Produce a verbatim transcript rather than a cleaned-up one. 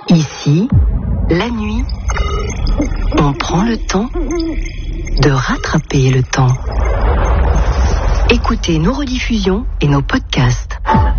Ici, la nuit, on prend le temps de rattraper le temps. Écoutez nos rediffusions et nos podcasts.